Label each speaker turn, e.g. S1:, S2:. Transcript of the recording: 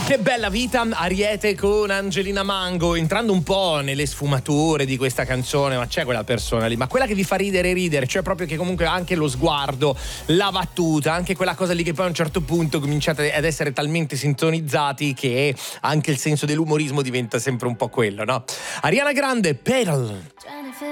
S1: Che bella vita, Ariete con Angelina Mango, entrando un po' nelle sfumature di questa canzone, ma c'è quella persona lì, ma quella che vi fa ridere, cioè proprio che comunque anche lo sguardo, la battuta, anche quella cosa lì che poi a un certo punto cominciate ad essere talmente sintonizzati che anche il senso dell'umorismo diventa sempre un po' quello, no? Ariana Grande, Pedal.